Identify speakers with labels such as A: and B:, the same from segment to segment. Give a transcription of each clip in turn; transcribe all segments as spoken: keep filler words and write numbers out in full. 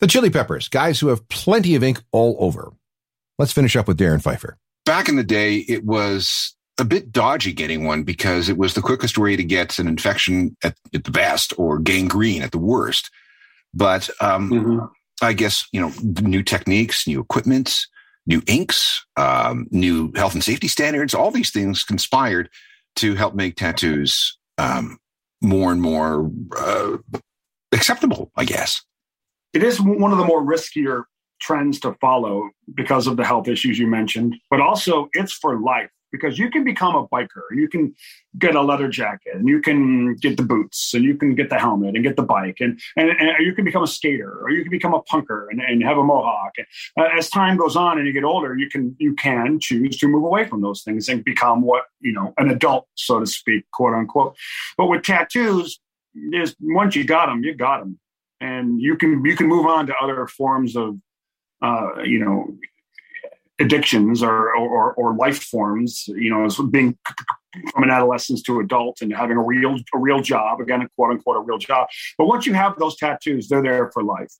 A: The Chili Peppers, guys who have plenty of ink all over. Let's finish up with Darren Pfeiffer.
B: Back in the day, it was a bit dodgy getting one because it was the quickest way to get an infection at, at the best or gangrene at the worst. But um, mm-hmm. I guess, you know, new techniques, new equipment, new inks, um, new health and safety standards, all these things conspired to help make tattoos um, more and more uh, acceptable, I guess.
C: It is one of the more riskier trends to follow because of the health issues you mentioned, but also it's for life because you can become a biker and you can get a leather jacket and you can get the boots and you can get the helmet and get the bike and, and, and you can become a skater or you can become a punker and, and have a mohawk. Uh, as time goes on and you get older, you can, you can choose to move away from those things and become what, you know, an adult, so to speak, quote unquote. But with tattoos, is once you got them, you got them. And you can, you can move on to other forms of, uh, you know, addictions or, or or life forms, you know, as being from an adolescence to adult and having a real a real job, again, a quote unquote, a real job. But once you have those tattoos, they're there for life.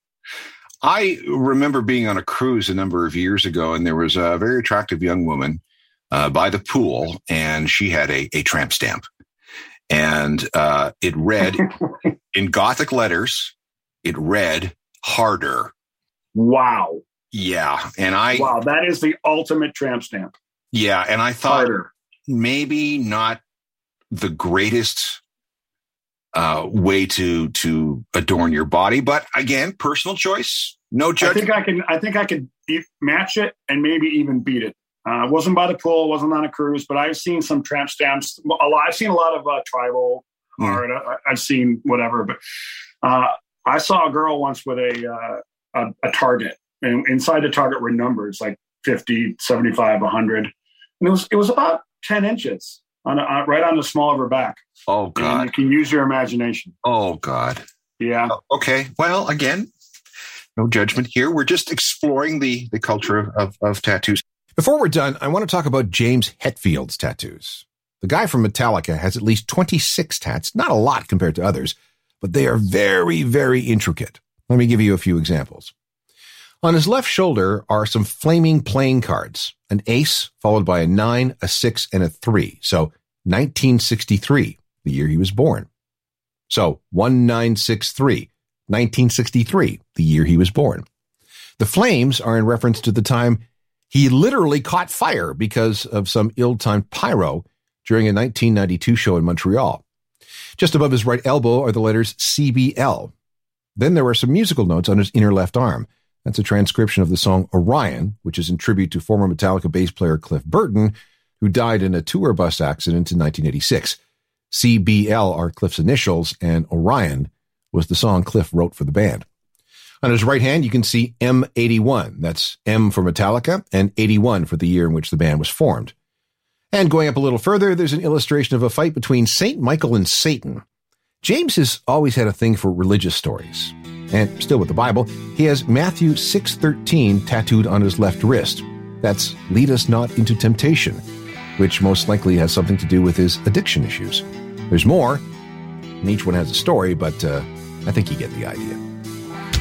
B: I remember being on a cruise a number of years ago, and there was a very attractive young woman uh, by the pool, and she had a, a tramp stamp. And uh, it read in Gothic letters, it read harder.
C: Wow.
B: Yeah. And I,
C: wow, that is the ultimate tramp stamp.
B: Yeah. And I thought
C: harder.
B: Maybe not the greatest uh, way to, to adorn your body, but again, personal choice, no judgment.
C: I think I can, I think I could match it and maybe even beat it. Uh, wasn't by the pool, wasn't on a cruise, but I've seen some tramp stamps. A lot, I've seen a lot of uh, tribal mm. art. I, I've seen whatever, but uh, I saw a girl once with a, uh, a, a target. And inside the target were numbers like fifty, seventy-five, one hundred. And it was it was about ten inches on, a, on right on the small of her back.
B: Oh, God.
C: And you can use your imagination.
B: Oh, God.
C: Yeah.
B: Okay. Well, again, no judgment here. We're just exploring the, the culture of, of, of tattoos.
A: Before we're done, I want to talk about James Hetfield's tattoos. The guy from Metallica has at least twenty-six tats, not a lot compared to others, but they are very, very intricate. Let me give you a few examples. On his left shoulder are some flaming playing cards, an ace followed by a nine, a six, and a three. So nineteen sixty-three, the year he was born. So one nine six three, nineteen sixty-three, the year he was born. The flames are in reference to the time he literally caught fire because of some ill-timed pyro during a nineteen ninety-two show in Montreal. Just above his right elbow are the letters C B L. Then there are some musical notes on his inner left arm. That's a transcription of the song Orion, which is in tribute to former Metallica bass player Cliff Burton, who died in a tour bus accident in nineteen eighty-six. C B L are Cliff's initials, and Orion was the song Cliff wrote for the band. On his right hand, you can see M eighty-one. That's M for Metallica, and eighty-one for the year in which the band was formed. And going up a little further, there's an illustration of a fight between Saint Michael and Satan. James has always had a thing for religious stories. And still with the Bible, he has Matthew six thirteen tattooed on his left wrist. That's lead us not into temptation, which most likely has something to do with his addiction issues. There's more, and each one has a story, but uh, I think you get the idea.